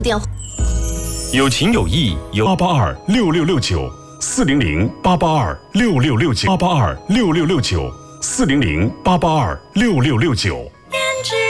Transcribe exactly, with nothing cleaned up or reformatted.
电话。 有情有义，有八八二六六六九四零零八八二六六六九八八二六六六九四零零八八二六六六九。